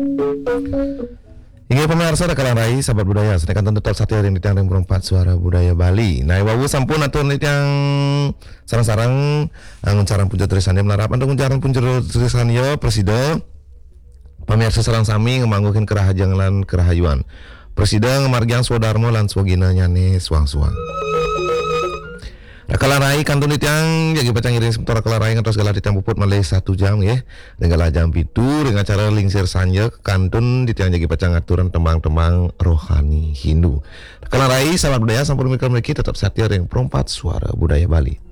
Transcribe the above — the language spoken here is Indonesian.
Hingga pemirsa rekalan rai sahabat budaya senekan tetap satu yang ditang perempat suara budaya Bali. Nah, wawu sampun atur yang sarang-sarang nguncaran punca tulisannya melarap untuk nguncaran punca tulisannya presiden pemirsa sarang sami ngemanggukin kerahajangan lan kerahayuan. Presiden ngemargian swadarmo lan swagina nyane suang-suang. Kalarai kantun yang jadi pacang iring sementara kalarai ngantos segala ditang puput malih 1 jam ya. Dengan jam pitu dengan cara lingsir sanya kantun ditang jadi pacang aturan temang-temang rohani Hindu. Kalarai sahabat budaya sampun mikir tetap setia yang perempat suara budaya Bali.